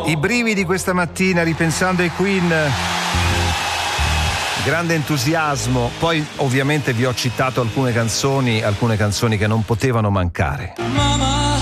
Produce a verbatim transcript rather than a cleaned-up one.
I brividi questa mattina ripensando ai Queen. Grande entusiasmo. Poi ovviamente vi ho citato alcune canzoni, alcune canzoni che non potevano mancare.